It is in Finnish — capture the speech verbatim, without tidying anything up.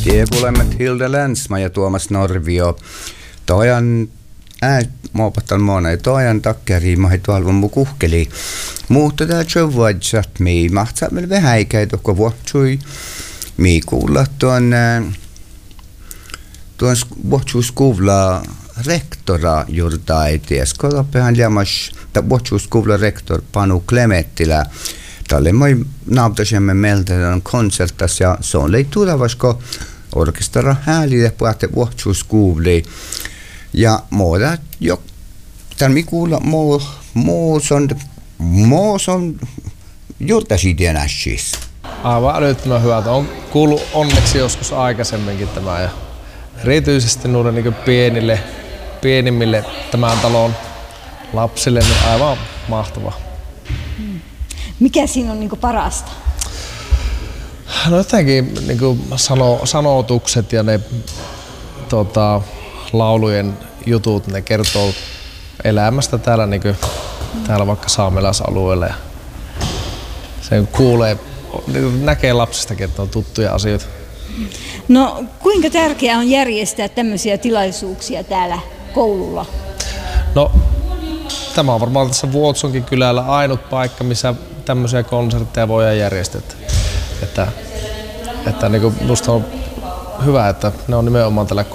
Tiepuolemmat Hilda Länsma ja Tuomas Norvio. Toijan ää, muopattan mona, toijan takkeri mahi tuolvun mu kuhkeli. Mutta tää tjövuodsat mi mahtsaa meillä vähän ikäi tokko vuotsui. Mi kuulla tuon tuon vuotsuuskuvla rektora jurtaiti. Skolapehan liamas ta vuotsuuskuvla rektor Panu Klemettilä. Tälle moi naaptasemme meiltä konsertas ja se on lei tulavasko orkestera häälille puhutte vuotsuuskuvli. Ja muuta jo tämän mi kuulla muu muu on muu on jurtasitien ässis. Aivan älyttömän hyvältä. On kuullut onneksi joskus aikaisemminkin tämä ja erityisesti noille niin pienille, pienimmille tämän talon lapsille niin aivan mahtava. Mikä siinä on niin parasta? No jotenkin niin sano, sanotukset ja ne tota, laulujen jutut, ne kertoo elämästä täällä, niin kuin, täällä vaikka saamelaisalueella. Ja sen kuulee, näkee lapsistakin, että on tuttuja asioita. No kuinka tärkeää on järjestää tämmöisiä tilaisuuksia täällä koululla? No tämä on varmaan tässä Vuotsonkin kylällä ainut paikka, missä tämmöisiä konsertteja voidaan järjestää. Että, että niin kuin musta on hyvä, että ne on nimenomaan tällä